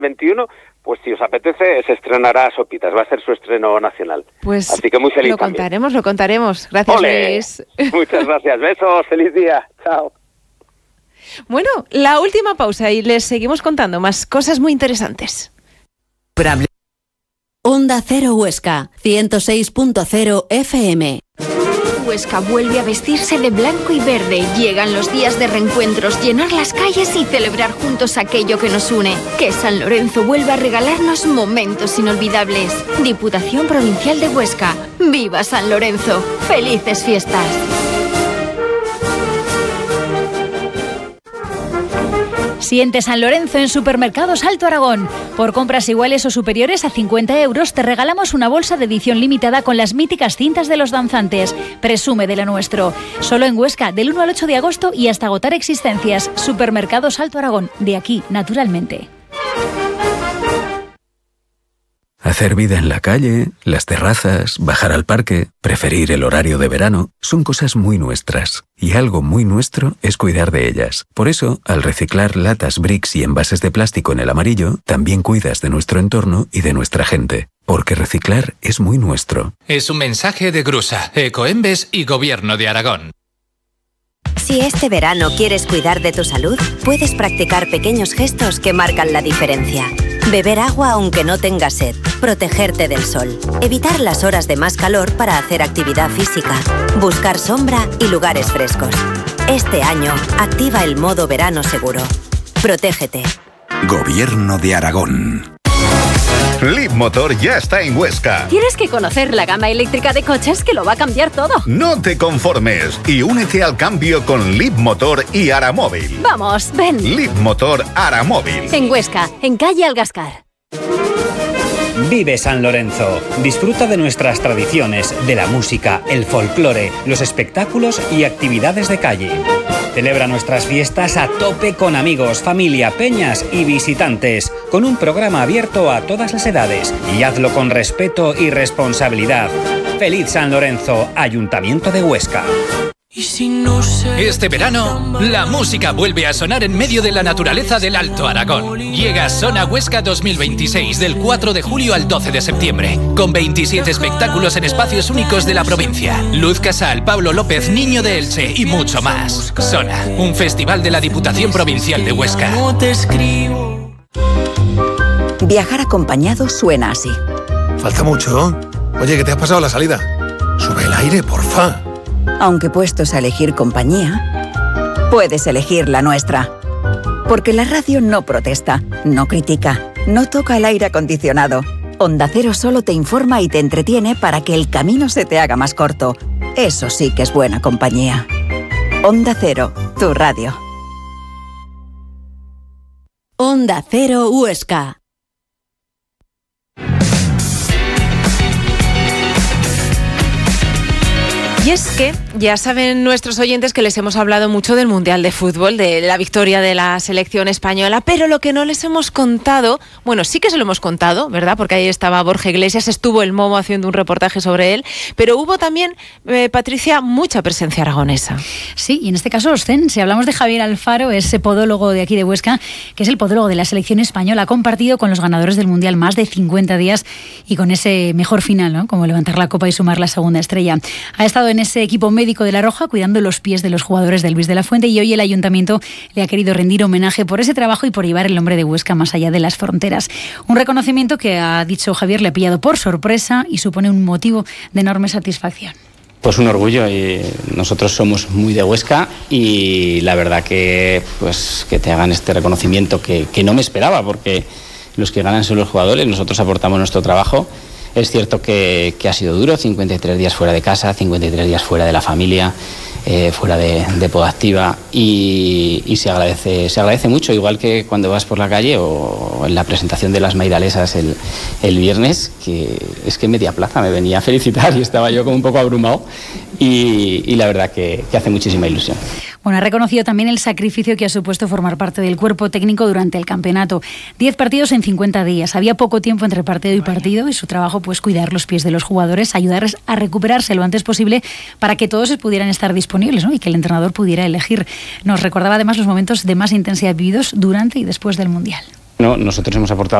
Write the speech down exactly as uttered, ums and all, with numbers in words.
veintiuno, pues si os apetece, se estrenará Sopitas, va a ser su estreno nacional. Pues así que muy feliz lo también. contaremos, lo contaremos. Gracias, ¡Ole! Luis. Muchas gracias, besos, feliz día, chao. Bueno, la última pausa y les seguimos contando más cosas muy interesantes. Onda Cero Huesca, ciento seis punto cero F M. Huesca vuelve a vestirse de blanco y verde. Llegan los días de reencuentros, llenar las calles y celebrar juntos aquello que nos une. Que San Lorenzo vuelva a regalarnos momentos inolvidables. Diputación Provincial de Huesca. ¡Viva San Lorenzo! ¡Felices fiestas! Siente San Lorenzo en Supermercados Alto Aragón. Por compras iguales o superiores a cincuenta euros te regalamos una bolsa de edición limitada con las míticas cintas de los danzantes. Presume de lo nuestro. Solo en Huesca, del uno al ocho de agosto y hasta agotar existencias. Supermercados Alto Aragón. De aquí, naturalmente. Hacer vida en la calle, las terrazas, bajar al parque, preferir el horario de verano, son cosas muy nuestras. Y algo muy nuestro es cuidar de ellas. Por eso, al reciclar latas, bricks y envases de plástico en el amarillo, también cuidas de nuestro entorno y de nuestra gente. Porque reciclar es muy nuestro. Es un mensaje de Grusa, Ecoembes y Gobierno de Aragón. Si este verano quieres cuidar de tu salud, puedes practicar pequeños gestos que marcan la diferencia. Beber agua aunque no tengas sed, protegerte del sol, evitar las horas de más calor para hacer actividad física, buscar sombra y lugares frescos. Este año, activa el modo verano seguro. Protégete. Gobierno de Aragón. Leapmotor ya está en Huesca. Tienes que conocer la gama eléctrica de coches que lo va a cambiar todo. No te conformes y únete al cambio con Leapmotor y Aramóvil. Vamos, ven. Leapmotor Aramóvil. En Huesca, en calle Algascar. Vive San Lorenzo. Disfruta de nuestras tradiciones, de la música, el folclore, los espectáculos y actividades de calle. Celebra nuestras fiestas a tope con amigos, familia, peñas y visitantes, con un programa abierto a todas las edades. Y hazlo con respeto y responsabilidad. Feliz San Lorenzo, Ayuntamiento de Huesca. Este verano, la música vuelve a sonar en medio de la naturaleza del Alto Aragón. Llega Sona Huesca dos mil veintiséis del cuatro de julio al doce de septiembre, con veintisiete espectáculos en espacios únicos de la provincia. Luz Casal, Pablo López, Niño de Elche y mucho más. Sona, un festival de la Diputación Provincial de Huesca. Viajar acompañado suena así. Falta mucho. Oye, ¿qué te has pasado la salida? Sube el aire, porfa. Aunque puestos a elegir compañía, puedes elegir la nuestra. Porque la radio no protesta, no critica, no toca el aire acondicionado. Onda Cero solo te informa y te entretiene para que el camino se te haga más corto. Eso sí que es buena compañía. Onda Cero, tu radio. Onda Cero Huesca. Y es que ya saben nuestros oyentes que les hemos hablado mucho del Mundial de Fútbol, de la victoria de la selección española, pero lo que no les hemos contado, bueno, sí que se lo hemos contado, ¿verdad? Porque ahí estaba Borja Iglesias, estuvo el Momo haciendo un reportaje sobre él, pero hubo también, eh, Patricia, mucha presencia aragonesa. Sí, y en este caso Osten, si hablamos de Javier Alfaro, ese podólogo de aquí de Huesca, que es el podólogo de la selección española, ha compartido con los ganadores del Mundial más de cincuenta días y con ese mejor final, ¿no? Como levantar la copa y sumar la segunda estrella. Ha estado en ese equipo médico de La Roja cuidando los pies de los jugadores del Luis de la Fuente y hoy el Ayuntamiento le ha querido rendir homenaje por ese trabajo y por llevar el nombre de Huesca más allá de las fronteras. Un reconocimiento que, ha dicho Javier, le ha pillado por sorpresa y supone un motivo de enorme satisfacción. Pues un orgullo, y nosotros somos muy de Huesca y la verdad que, pues, que te hagan este reconocimiento que, que no me esperaba, porque los que ganan son los jugadores, nosotros aportamos nuestro trabajo. Es cierto que, que ha sido duro, cincuenta y tres días fuera de casa, cincuenta y tres días fuera de la familia, eh, fuera de, de Podactiva y, y se agradece se agradece mucho, igual que cuando vas por la calle o en la presentación de las maidalesas el, el viernes, que es que media plaza me venía a felicitar y estaba yo como un poco abrumado y, y la verdad que, que hace muchísima ilusión. Bueno, ha reconocido también el sacrificio que ha supuesto formar parte del cuerpo técnico durante el campeonato. Diez partidos en cincuenta días. Había poco tiempo entre partido y partido y su trabajo, pues, cuidar los pies de los jugadores, ayudarles a recuperarse lo antes posible para que todos pudieran estar disponibles, ¿no? Y que el entrenador pudiera elegir. Nos recordaba además los momentos de más intensidad vividos durante y después del Mundial. No, nosotros hemos aportado